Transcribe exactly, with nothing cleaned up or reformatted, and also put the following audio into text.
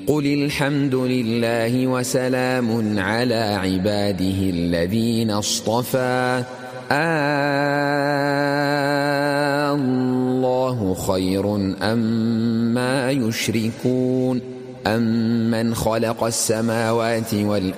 قل الحمد لله وسلام على عباده الذين اصطفى الله خير أما يشركون أمن خلق السماوات والأرض